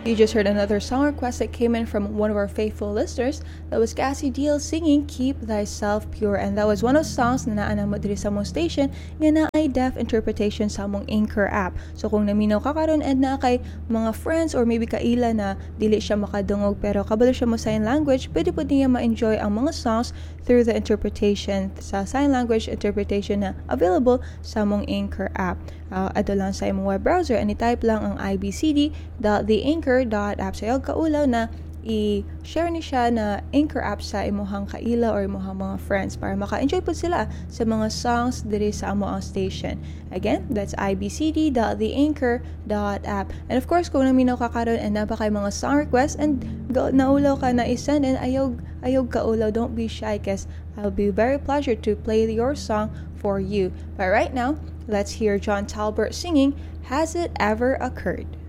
You just heard another song request that came in from one of our faithful listeners. That was Cassie Deal singing Keep Thyself Pure. And that was one of the songs na naanam mo diri sa mong station nga na ay deaf interpretation sa mong Anchor app. So kung naminaw ka karon and na kay mga friends or maybe kaila na dili siya makadungog pero kabalo siya mo sign language, pwede po niya ma-enjoy ang mga songs through the interpretation sa sign language interpretation na available sa mong Anchor app. Ato lang sa imong web browser and i-type lang ang ibcd.theanchor.app sa iyong kaulaw na i-share ni siya na Anchor app sa imuhang kaila or imuhang mga friends para maka-enjoy po sila sa mga songs diri sa amo ang station. Again, that's ibcd.theanchor.app. And of course, kung naminaw ka karon and napa kay mga song requests and naulaw ka na i-send and ayog kaulaw, don't be shy because I'll be very pleasure to play your song for you. But right now, let's hear John Talbot singing Has It Ever Occurred?